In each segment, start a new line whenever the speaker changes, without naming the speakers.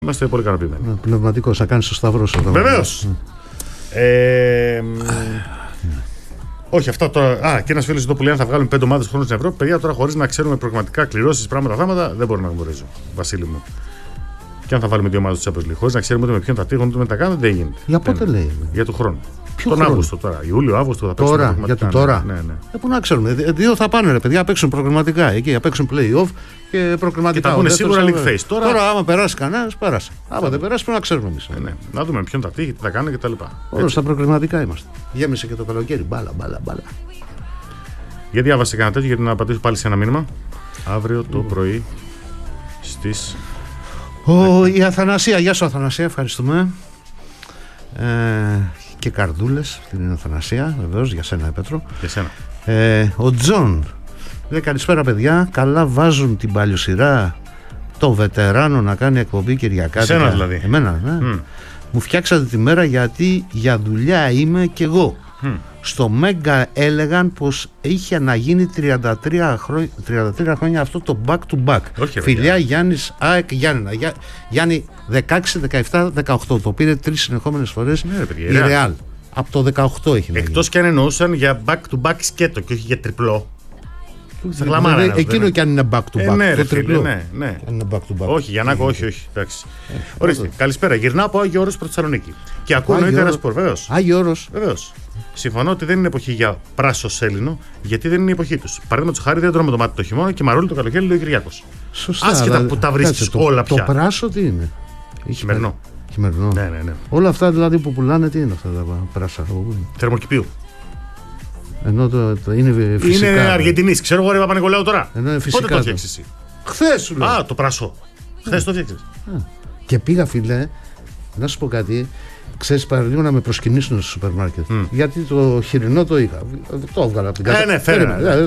είμαστε πολύ ικανοποιημένοι.
Πνευματικός, θα κάνεις το σταυρό σου.
Βεβαίως. Όχι, αυτά τώρα. Και ένας φίλος εδώ που λέει αν θα βγάλουμε 5 ομάδες χρόνου στην Ευρώπη. Παιδιά, τώρα χωρίς να ξέρουμε πραγματικά κληρώσεις, πράγματα, θάματα, δεν μπορώ να γνωρίζω. Βασίλη μου. Και αν θα βάλουμε 2 ομάδες του Champions League, χωρίς να ξέρουμε ούτε με ποιον θα τύχουν, ούτε με τα κάνουν, δεν γίνεται.
Για πότε λέει?
Για του χρόνου.
Ποιο
τον
χρόνο?
Αύγουστο τώρα. Ιούλιο, Αύγουστο θα παίξουν.
Τώρα, για το τώρα.
Ναι.
Πού να ξέρουμε. 2 θα πάνε, ρε παιδιά, παίξουν προκριματικά. Εκεί θα παίξουν play-off και προκριματικά.
Και θα πούνε σίγουρα league phase.
Τώρα, άμα περάσει κανένα, πέρασε. Άμα δεν περάσει, πρέπει να ξέρουμε εμείς.
Ναι. Να δούμε ποιον θα τύχει, τι θα κάνει κτλ.
Όλο στα προκριματικά είμαστε. Γέμισε και το καλοκαίρι. Μπάλα.
Για διάβασε κανένα τέτοιο, γιατί να απαντήσω πάλι σε ένα μήνυμα. Αύριο το πρωί στις.
Η Αθανασία, γεια σου Αθανασία, ευχαριστούμε. Και καρδούλες, την Αθανασία, βεβαίως, για σένα Πέτρο.
Για σένα.
Ο Τζον λέει καλησπέρα παιδιά, καλά βάζουν την παλιοσυρά το βετεράνο να κάνει εκπομπή Κυριακάτικα.
Σένα δηλαδή.
Εμένα, ναι. Μου φτιάξατε τη μέρα γιατί για δουλειά είμαι κι εγώ. Στο Μέγκα έλεγαν πως είχε να γίνει 33 χρόνια αυτό το back to back.
Όχι,
φιλιά Γιάννης ΑΕΚ Γιάννενα. Γιάννη 16, 17, 18. Το πήρε 3 συνεχόμενες φορές η Ρεάλ. Από το 18 έχει να γίνει.
Εκτός κι αν εννοούσαν για back to back σκέτο και όχι για τριπλό.
Δηλαδή, εκείνο κι αν είναι back to back.
Ναι,
το τριπλό.
Ναι.
Είναι back to back.
Όχι, Γιαννάκο, όχι. Ορίστε, καλησπέρα. Γυρνάω από Άγιο Όρος προς Θεσσαλονίκη. Και ακούω εννοείται ένα σπορ, βεβαίως.
Άγιο Όρος.
Βεβαίως. Συμφωνώ ότι δεν είναι εποχή για πράσο σέλινο, γιατί δεν είναι η εποχή του. Παραδείγματος χάρη δεν τρώμε το μάτι το χειμώνα και μαρούλι το καλοκαίρι, λέει ο Κυριάκος.
Σωστά.
Άσχετα που τα βρίσκεις όλα πια.
Το πράσο τι είναι?
Χειμερινό. Ναι.
Όλα αυτά δηλαδή που πουλάνε, τι είναι αυτά τα πράσα?
Θερμοκηπίου.
Ενώ το είναι φυσικά.
Είναι Αργεντινής. Ξέρω εγώ, ρε Παπα-Νικολάου τώρα.
Ενώ είναι φυσικά.
Πότε το φτιάξεις εσύ?
Χθες σου λέω.
Α, το πράσο. Χθες το φτιάξεις.
Και πήγα, φίλε, να σου πω κάτι. Ξέρεις, παραλίγο να με προσκυνήσουν στο σούπερ μάρκετ. Γιατί το χοιρινό το είχα. Το έβγαλα από την κάτω.
φέρε.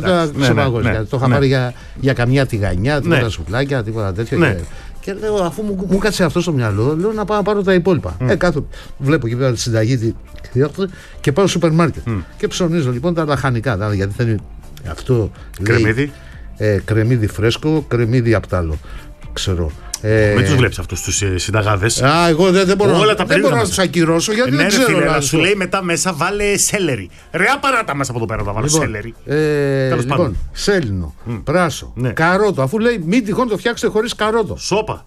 Το είχα πάρει για καμιά τηγανιά, τίποτα σουκλάκια, τίποτα τέτοιο. Και λέω, αφού μου κάτσε αυτό στο μυαλό, λέω να πάω να πάρω τα υπόλοιπα. Κάθω, βλέπω και πέρα τη συνταγή και πάω στο σούπερ μάρκετ. Και ψωνίζω λοιπόν τα λαχανικά. Γιατί θέλει αυτό.
Κρεμμύδι.
Κρεμμύδι φρέσκο, κρεμμύδι απτάλο. Ξέρω.
Μην τους βλέπεις αυτούς τους συνταγάδες.
Εγώ δεν μπορώ να τους ακυρώσω γιατί δεν ξέρω.
Φίλε, σου λέει μετά μέσα βάλε σέλερι. Ρε απαράτα μέσα από εδώ πέρα θα βάλω σέλερι.
Λοιπόν, σέλινο, πράσο, καρότο. Αφού λέει μην τυχόν το φτιάξετε χωρίς καρότο.
Σόπα.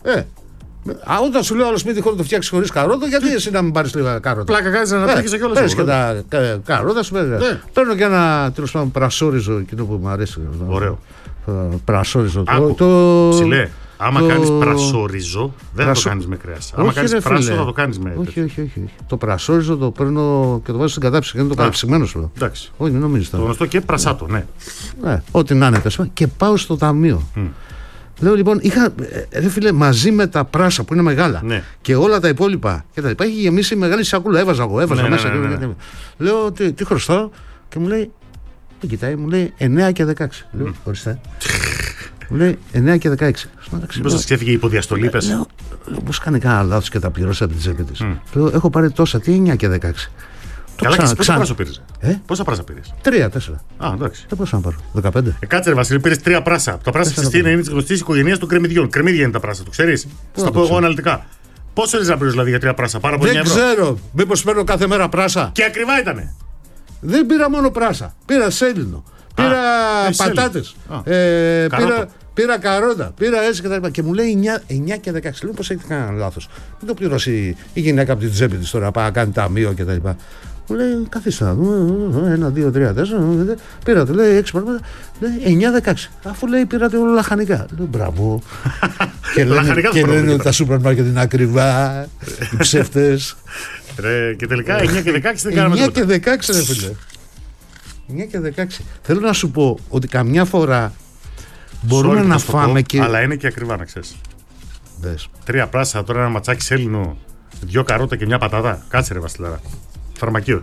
Όταν σου λέω άλλο μην τυχόν το φτιάξει χωρίς καρότο, γιατί εσύ να μην πάρεις λίγα καρότα?
Πλάκα κάνεις να τύχεις κιόλας.
Παίρνεις και τα καρότα σου. Παίρνω και ένα τέλος πάντων πρασόριζο, εκείνο που μου αρέσει.
Ωραίο.
Πρασόριζο.
Ψηλέ. Άμα κάνεις πρασόριζο, δεν θα το κάνεις με κρέας. Άμα κάνεις πράσο, θα το κάνεις με.
Όχι. Το πρασόριζο το παίρνω και το βάζω στην κατάψυξη και είναι το καταψυγμένο σου.
Εντάξει.
Όχι, μην νομίζεις.
Το γνωστό και πρασάτο, ναι.
Ό,τι να είναι. Και πάω στο ταμείο. Λέω λοιπόν, είχα ρε φίλε, μαζί με τα πράσα που είναι μεγάλα και όλα τα υπόλοιπα και τα λοιπά, έχει γεμίσει μεγάλη σακούλα. Έβαζα μέσα. Λέω, τι χρωστάω? Και μου λέει, δεν κοιτάει, μου λέει 9 και 16. Λέω, ορίστε. Μου λέει 9 και 16.
Μήπως σας ξέφυγε η υποδιαστολή, πες?
Λέω, πώς κάνει κανένα λάθος και τα πληρώσει από την τσέπη της. Λέω, έχω πάρει τόσα, τι 9 και 16.
Καλά, και πόσα πράσα πήρες? Πόσα πράσα πήρες?
3-4.
Α, εντάξει.
Δεν μπορούσα να πάρω. 15.
Κάτσε, ρε Βασίλη, πήρες 3 πράσα. Τα πράσα της είναι της γνωστής οικογένειας των κρεμμυδιών. Κρεμμύδια είναι τα πράσα, το ξέρεις? Θα πω εγώ αναλυτικά. Πόσο θέλεις να πήρες δηλαδή για 3 πράσα? Πάρα πολύ.
Δεν ξέρω. Μήπως παίρνω κάθε μέρα πράσα?
Και ακριβά ήτανε.
Δεν πήρα μόνο πράσα. Πήρα σέλινο. Πήρα πατάτες. Πήρα καρότα, πήρα έτσι και τα λοιπά. Και μου λέει 9 και 16. Λέω, πώς έχει κάνει λάθος? Δεν το πληρώσει η γυναίκα από την τσέπη της τώρα, πάει να κάνει ταμείο και τα λοιπά. Μου λέει, καθίστε να δούμε. 1, 2, 3, 4. Πήρατε, λέει 6 πράγματα. Λέει 9-16. Αφού λέει πήρατε όλα λαχανικά. Λέω, μπράβο. Και λένε ότι τα σούπερ μάρκετ είναι ακριβά. Οι ψεύτες.
Και τελικά 9 και 16 δεν κάναμε
9 και 16, ρε φίλε. 9 και 16. Θέλω να σου πω ότι καμιά φορά μπορούμε να φάμε και.
Αλλά είναι και ακριβά, να ξέρεις. 3 πράσα, τώρα ένα ματσάκι σέλινο, 2 καρότα και μια πατάτα. Κάτσε, ρε Βασιλάρα. Φαρμακείο.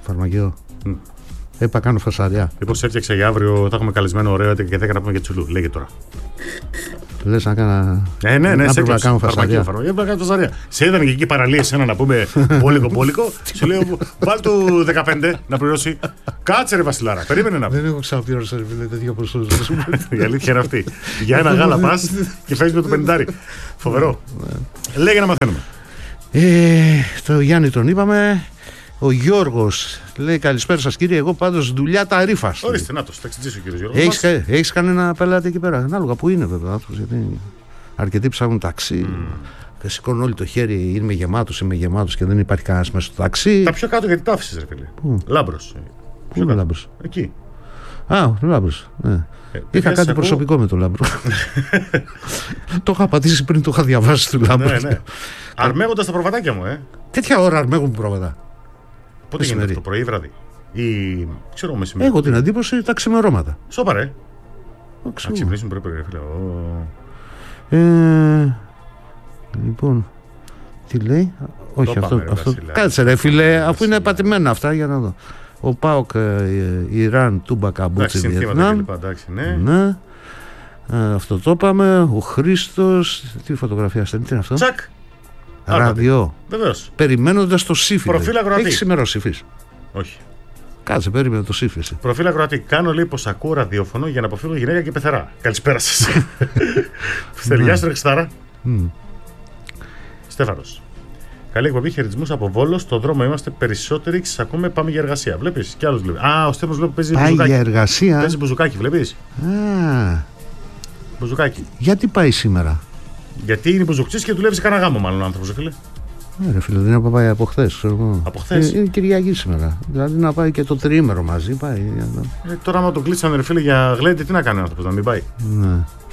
Είπα, κάνω φασαριά.
Λοιπόν, έφτιαξα για αύριο, θα έχουμε καλεσμένο ωραίο και 10 να πούμε για τσουλού. Λέγε τώρα.
Λες να κάνω.
Ναι,
πρέπει να κάνω φασαρία.
Σε είδαν και εκεί παραλίε ένα να πούμε πόλικο. Σου λέω, βάλ του 15 να πληρώσει. Κάτσε ρε Βασιλάρα, περίμενε να πει.
Δεν έχω ξαναπληρώσει τέτοια ποσό.
Η αλήθεια είναι αυτή. Για ένα γάλα πα και φέρνει με το 50. Φοβερό. Λέγε να μαθαίνουμε.
Το Γιάννη τον είπαμε. Ο Γιώργος λέει καλησπέρα σας κύριε. Εγώ πάντως δουλειά τα ρήφα.
Ορίστε, να το ταξιτζήσει ο κύριος Γιώργος.
Έχεις κανένα πελάτη εκεί πέρα? Ανάλογα που είναι βέβαια άνθρωπος, γιατί αρκετοί ψάχνουν ταξί. Και σηκώνουν όλοι το χέρι, είμαι γεμάτος και δεν υπάρχει κανένας μέσα στο ταξί.
Τα πιο κάτω γιατί τα άφησες, ρε φίλε. Λάμπρος.
Πού είναι ο Λάμπρος?
Εκεί.
Α, ο Λάμπρος. Ναι. Είχα κάτι προσωπικό με τον Λάμπρο. Το είχα πατήσει πριν, το είχα διαβάσει του Λάμπρου.
Ναι. Αρμέγοντας τα προβατάκια μου,
Τέτοια ώρα αρμέγουν προβατά.
Πότε γίνεται το πρωί, βράδυ ή ξέρω μεσημέρι?
Έχω την εντύπωση τα ξημερώματα.
Σώπα ρε. Να ξυπνήσουν πρέπει ρε φίλε.
Λοιπόν, τι λέει? Όχι αυτό. Κάτσε ρε φίλε, αφού είναι πατημένα αυτά, για να δω. Ο ΠΑΟΚ Ιράν, Τούμπα Καμπούτσι, Βιετνάμ. Ναι. Αυτό το είπαμε. Ο Χρήστος. Τι φωτογραφία στέλνει, τι είναι αυτό?
Τσακ.
Ραδιό.
Βεβαίως.
Περιμένοντας το σύφι.
Προφίλ ακροατή.
Έχει σήμερα ο σύφις?
Όχι.
Κάτσε, περίμενε το σύφι.
Προφίλ ακροατή. Κάνω λέει πως ακούω ραδιόφωνο για να αποφύγω γυναίκα και πεθερά. Καλησπέρα σας. Στεριά σου Ρεξτάρα. Στέφανος. Καλή εκπομπή, χαιρετισμούς από Βόλο. Στον δρόμο είμαστε περισσότεροι. Σας ακούμε, πάμε για εργασία. Βλέπεις, κι άλλους βλέπει. Α, ο Στέφανος βλέπει παίζει
πάει
μπουζουκάκι.
Για εργασία.
Παίζει μπουζουκάκι, βλέπεις. Μπουζουκάκι.
Γιατί πάει σήμερα?
Γιατί είναι μπουζουκτσής και δουλεύει σε κανένα γάμο, μάλλον ο άνθρωπος, φίλε.
Ρε φίλε, δεν είναι πάει από χθες.
Από χθες.
Είναι Κυριακή σήμερα. Δηλαδή να πάει και το τριήμερο μαζί. Πάει.
Τώρα, άμα τον κλείσανε, ρε φίλε, για γλέντι, τι να κάνει ο άνθρωπος, να μην πάει.
Ναι.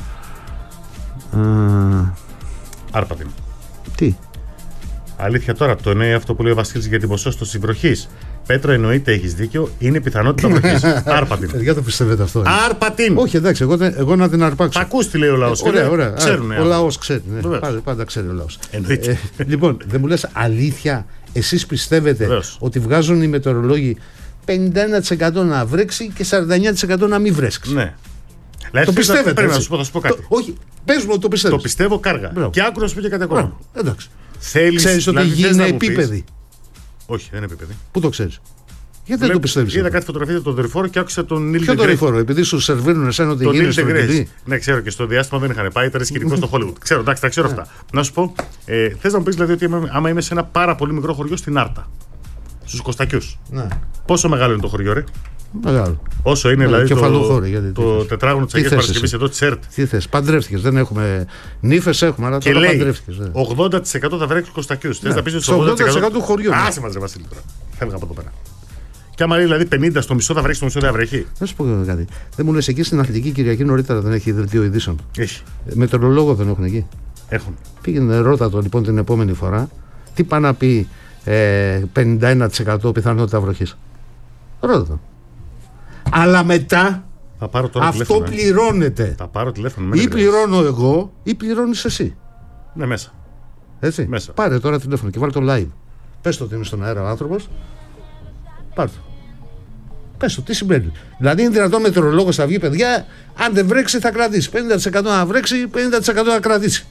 Άρπατην.
Τι?
Αλήθεια τώρα, το εννοεί αυτό που λέει ο Βασίλης για την ποσόστοση βροχής. Πέτρο, εννοείται, έχεις δίκιο, είναι πιθανότητα βροχής. Άρπατην.
Παιδιά, το πιστεύετε αυτό?
Άρπατην!
Όχι, εντάξει, εγώ να την αρπάξω.
Θα ακούς τι λέει ο λαός.
Ωραία.
Ξέρουνε,
ο λαός ξέρει. Ναι. Πάντα ξέρει ο λαός.
Εννοείται.
Λοιπόν, δεν μου λες αλήθεια, εσείς πιστεύετε
Βεβαίως.
ότι βγάζουν οι μετεωρολόγοι 51% να βρέξει και 49% να μην βρέξει?
Ναι.
Το πιστεύετε?
Πρέπει να σου πω κάτι.
Όχι, πες μου ότι το πιστεύεις.
Το πιστεύω κάργα.
Μπράβο.
Και άκου να σου πω και κάτι ακόμα.
Εντάξει.
Ξέρεις
ότι η γη είναι επίπεδη?
Όχι, δεν είναι επίπεδη.
Πού το ξέρεις? Γιατί δεν το πιστεύεις?
Είδα κάτι φωτογραφία τον δορυφόρο και άκουσα τον Νίλ.
Ποιο δορυφόρο? Επειδή σου σερβίρουν εσένα ότι γίνει στο παιδί.
Ναι, ξέρω, και στο διάστημα δεν είχαν πάει, ήταν σκηνικό στο Hollywood. Ξέρω, εντάξει, τα ξέρω αυτά. Να σου πω, θες να μου πεις δηλαδή ότι άμα είμαι σε ένα πάρα πολύ μικρό χωριό στην Άρτα, στους Κωστακιούς.
Ναι.
Πόσο μεγάλο είναι το χωριό, ρε?
Μεγάλο.
Όσο είναι δηλαδή το τετράγωνο της Αγίας Παρασκευής εδώ της ΕΡΤ.
Τι θες, παντρεύτηκες, δεν έχουμε νύφες, έχουμε, αλλά τώρα παντρεύτηκες.
80% θα βρέξει τους Κωστακιούς. Θες να πεις ότι
στο 80% του χωριού.
Άσε μας ρε Βασίλη τώρα. Φεύγα από εδώ πέρα. Και άμα λέει δηλαδή 50 στο μισό θα βρέξει, στο μισό δεν θα βρέχει.
Να σου πω κάτι. Δεν μου λες, εκεί στην Αθλητική Κυριακή νωρίτερα δεν έχει δελτίο ειδήσεων?
Έχει.
Μετεωρολόγο δεν έχουν εκεί?
Έχουν.
Πήγαινε, ρώτα το λοιπόν την επόμενη φορά. Τι πάει να πει 51% πιθανότητα βροχής? Ρώτα το. Αλλά μετά
θα πάρω τώρα
αυτό
τηλέφωνο,
πληρώνεται.
Θα πάρω τηλέφωνο.
Ή πληρώνω εγώ ή πληρώνεις εσύ.
Ναι, μέσα.
Έτσι.
Μέσα.
Πάρε τώρα τηλέφωνο και βάλε το live. Πες το ότι είναι στον αέρα ο άνθρωπος. Πάρε το. Πες το, τι συμβαίνει? Δηλαδή είναι δυνατόν μετεωρολόγος θα βγει, παιδιά, αν δεν βρέξει θα κρατήσει. 50% να βρέξει, 50% να κρατήσει.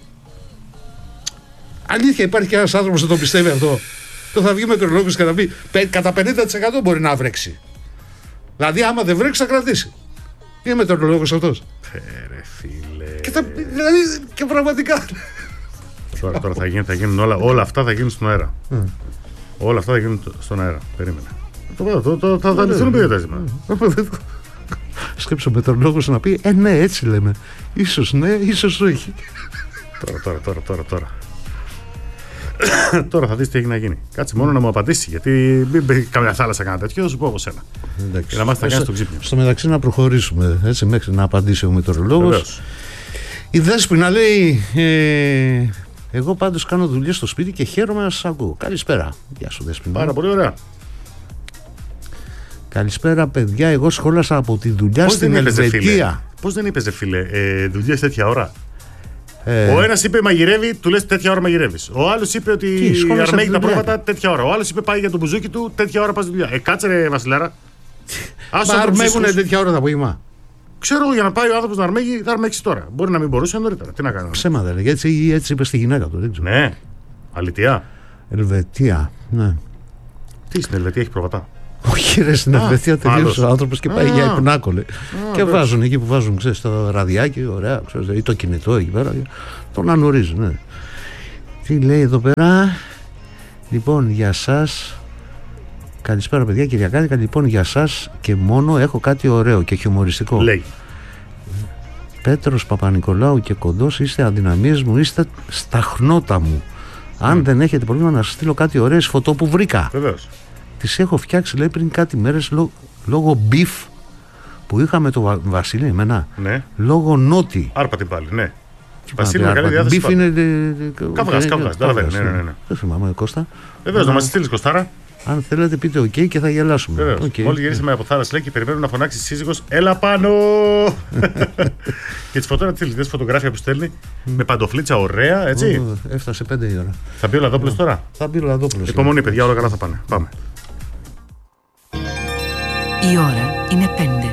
Αλήθεια, υπάρχει και ένας άνθρωπος που το πιστεύει αυτό? Το θα βγει μετεωρολόγος και θα πει κατά 50% μπορεί να βρέξει. Δηλαδή, άμα δεν βρέξει, θα κρατήσει. Είναι μετεωρολόγος αυτός?
Ρε φίλε.
Δηλαδή, και πραγματικά.
Τώρα θα γίνουν όλα αυτά θα γίνουν στον αέρα. Όλα αυτά θα γίνουν στον αέρα. Περίμενε. Θα λυθούν παιδιά τα ζήματα.
Σκέψω ο μετεωρολόγος να πει ναι, έτσι λέμε. Ίσως ναι, ίσως όχι.
Τώρα. Τώρα θα δεις τι έχει να γίνει. Κάτσε μόνο να μου απαντήσει. Γιατί μην μπει καμιά θάλασσα κανένα τέτοιο, θα σου πω από σένα. Και να μάθει να κάνει το ξύπνιο.
Στο μεταξύ να προχωρήσουμε έτσι, μέχρι να απαντήσει ο μετεωρολόγος. Η Δέσποινα λέει: εγώ πάντως κάνω δουλειές στο σπίτι και χαίρομαι να σας ακούω. Καλησπέρα. Γεια σου, Δέσποινα.
Πάρα πολύ ωραία.
Καλησπέρα, παιδιά. Εγώ σχόλασα από τη δουλειά στην Ελβετία.
Πώς δεν είπες, φίλε, δουλειές τέτοια ώρα? Ο ένας είπε μαγειρεύει, του λες τέτοια ώρα μαγειρεύεις. Ο άλλος είπε ότι αρμέγει τα πρόβατα τέτοια ώρα. Ο άλλος είπε πάει για τον μπουζούκι του τέτοια ώρα πας στη δουλειά. Κάτσε ρε Βασιλάρα.
Μα αρμέγουνε τέτοια ώρα το απόγευμα?
Ξέρω για να πάει ο άνθρωπος να αρμέγει, θα αρμέξει τώρα. Μπορεί να μην μπορούσε νωρίτερα. Τι να κάνω.
Ψέματα λέγε. Έτσι είπε στη γυναίκα του.
Ναι. Αλητιά.
Ελβετία. Ναι.
Τι στην Ελβετία έχει προβατά.
Όχι, ρε, στην Ελβετία τελείωσε ο άνθρωπος και πάει για υπνάκολε. Και βάζουν εκεί που βάζουν, ξέρεις, το ραδιάκι, ωραία, ξέρεις, ή το κινητό εκεί πέρα. Τον ανορίζουν, ναι. Τι λέει εδώ πέρα. Λοιπόν, για σας. Καλησπέρα, παιδιά, Κυριακάδικα. Λοιπόν, για σας και μόνο έχω κάτι ωραίο και χιουμοριστικό.
Λέει.
Πέτρος Παπα-Νικολάου και Κοντός, είστε αδυναμίες μου, είστε στα χνότα μου. Αν δεν έχετε πρόβλημα να σας στείλω κάτι ωραίες φωτό που βρήκα.
Βεβαίως.
Τις έχω φτιάξει, λέει, πριν κάτι μέρες λόγω μπιφ που είχαμε το Βασίλη εμένα.
Ναι.
Λόγω νότι.
Άρπατη πάλι, ναι. Βασίλη, καλή διάθεση.
Μπιφ είναι.
Καυγάς. Ναι.
Δεν θυμάμαι, Κώστα.
Βεβαίως, να μας στείλεις, Κωστάρα.
Αν θέλετε, πείτε OK και θα γελάσουμε.
Okay. Μόλις γυρίσαμε από θάλασσα, λέει, και περιμένουν να φωνάξει σύζυγος, έλα πάνω! Και τις φωτογραφίες, φωτογράφια που στέλνει με παντοφλίτσα ωραία, έτσι.
Έφτασε 5 η ώρα.
Θα μπει ο Λαδόπουλος τώρα.
Θα μπει ο Λαδόπουλος.
Υπομονή, παιδιά, όλα καλά θα πάνε. Πάμε.
Η ώρα είναι 5.